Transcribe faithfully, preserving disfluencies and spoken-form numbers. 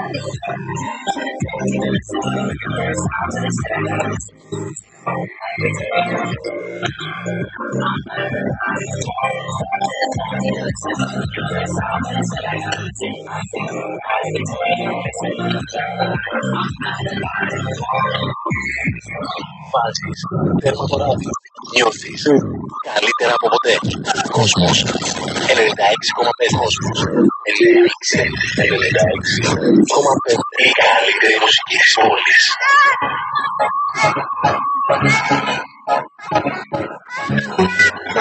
Βάζεις τέρμα το ράδιο. Νιώθεις καλύτερα από ποτέ. Κόσμος ενενήντα έξι κόμμα πέντε. Κόσμος ενενήντα έξι κόμμα πέντε. Η καλύτερη μουσική της πόλης.